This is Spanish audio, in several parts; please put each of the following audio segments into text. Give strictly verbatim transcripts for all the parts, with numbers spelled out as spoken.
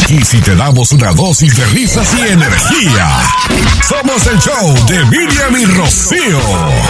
Aquí sí te damos una dosis de risas y energía. Somos el show de Miriam y Rocío.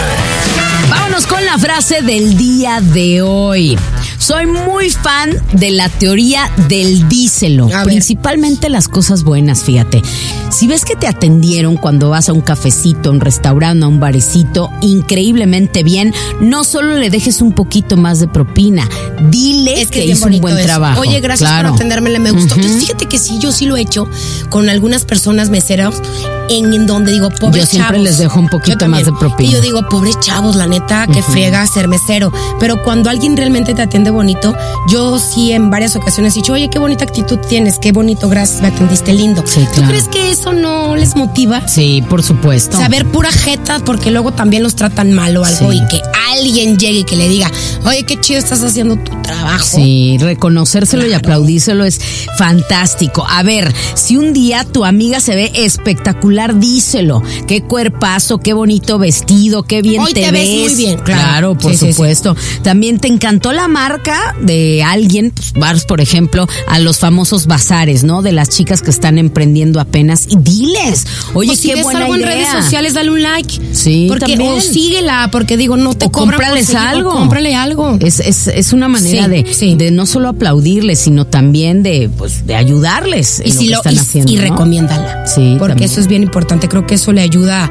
Vámonos con la frase del día de hoy. Soy muy fan de la teoría del díselo, principalmente las cosas buenas, fíjate. Si ves que te atendieron cuando vas a un cafecito, a un restaurante, a un barecito, increíblemente bien, no solo le dejes un poquito más de propina, dile es que, que hizo un buen eso. trabajo. Oye, gracias claro. por atenderme, me gustó. Uh-huh. Entonces, fíjate que sí, yo sí lo he hecho con algunas personas meseros en, en donde digo, pobres chavos. Yo siempre chavos. les dejo un poquito más de propina. Y yo digo, pobres chavos, la neta, que uh-huh. friega ser mesero. Pero cuando alguien realmente te atiende bonito, yo sí en varias ocasiones he dicho, oye, qué bonita actitud tienes, qué bonito, gracias, me atendiste lindo. Sí, claro. ¿Tú crees que eso no les motiva? Sí, por supuesto. Saber pura jeta, porque luego también los tratan mal o algo, sí. y que alguien llegue y que le diga, oye, qué chido estás haciendo tu trabajo. Sí, reconocérselo claro. y aplaudírselo es fantástico. A ver, si un día tu amiga se ve espectacular, díselo. Qué cuerpazo, qué bonito vestido, qué bien Hoy te, te ves. ves muy bien, claro. Claro, por sí, supuesto. Sí, sí. También te encantó la marca de alguien, pues, vas, por ejemplo, a los famosos bazares, ¿no? De las chicas que están emprendiendo apenas y diles, oye, pues qué si buena algo idea. en redes sociales, dale un like. Sí, porque también. O síguela, porque digo, no te o cobran cómprales por seguir, algo. O cómprale algo. Es, es, es una manera sí, de, sí. de no solo aplaudirles, sino también de, pues, de ayudarles en y si lo que lo, están y, haciendo. Y ¿no? recomiéndala. Sí, porque también. eso es bien importante. Creo que eso le ayuda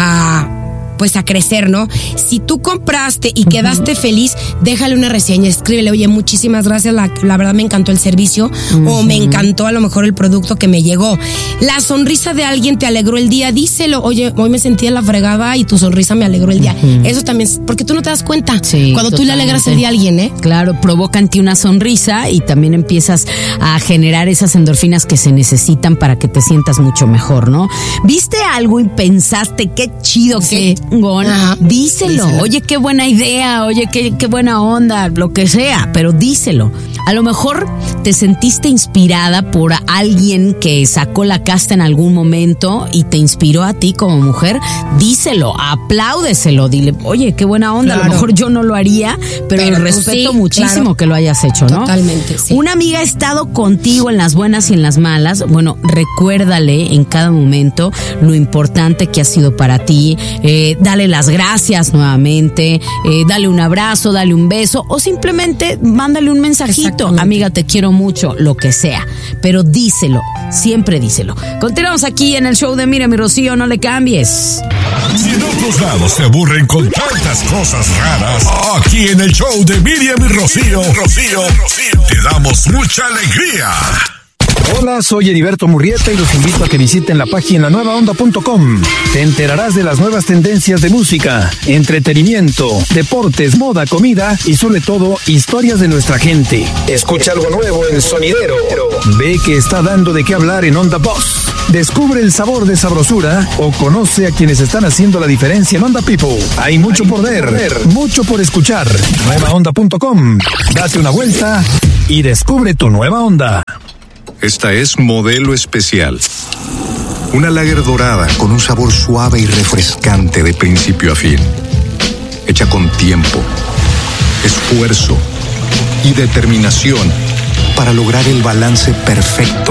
a pues a crecer, ¿no? Si tú compraste y quedaste uh-huh. feliz, déjale una reseña, escríbele, oye, muchísimas gracias, la, la verdad me encantó el servicio, uh-huh. o me encantó a lo mejor el producto que me llegó. La sonrisa de alguien te alegró el día, díselo, oye, hoy me sentí en la fregada y tu sonrisa me alegró el día. Uh-huh. Eso también, porque tú no te das cuenta sí, cuando totalmente. tú le alegras el día a alguien, ¿eh? Claro, provoca en ti una sonrisa y también empiezas a generar esas endorfinas que se necesitan para que te sientas mucho mejor, ¿no? ¿Viste algo y pensaste qué chido, sí. qué chingón? Ajá. Díselo. díselo, oye, qué buena idea, oye, qué, qué buena onda, lo que sea, pero díselo. A lo mejor te sentiste inspirada por alguien que sacó la casta en algún momento y te inspiró a ti como mujer, díselo, apláudeselo, dile, oye, qué buena onda, claro. a lo mejor yo no lo haría, pero, pero respeto sí, muchísimo claro. que lo hayas hecho, ¿no? Totalmente, sí. Una amiga ha estado contigo en las buenas y en las malas, bueno, recuérdale en cada momento lo importante que ha sido para ti, eh, dale las gracias nuevamente, eh, dale un abrazo, dale un beso o simplemente mándale un mensajito, amiga, te quiero mucho, lo que sea, pero díselo, siempre díselo. Continuamos aquí en el show de Miriam y Rocío, no le cambies. Si en otros lados te aburren con tantas cosas raras, aquí en el show de Miriam y Rocío, Rocío, Rocío, te damos mucha alegría. Hola, soy Heriberto Murrieta y los invito a que visiten la página nueva onda punto com. Te enterarás de las nuevas tendencias de música, entretenimiento, deportes, moda, comida y sobre todo historias de nuestra gente. Escucha algo nuevo en Sonidero. Ve que está dando de qué hablar en Onda Boss. Descubre el sabor de sabrosura o conoce a quienes están haciendo la diferencia en Onda People. Hay mucho Hay por ver, ver, mucho por escuchar. nueva onda punto com. Date una vuelta y descubre tu nueva onda. Esta es Modelo Especial. Una lager dorada con un sabor suave y refrescante de principio a fin. Hecha con tiempo, esfuerzo y determinación para lograr el balance perfecto.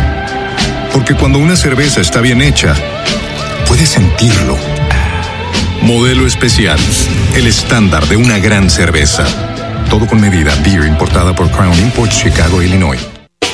Porque cuando una cerveza está bien hecha, puedes sentirlo. Modelo Especial, el estándar de una gran cerveza. Todo con medida. Beer importada por Crown Imports, Chicago, Illinois.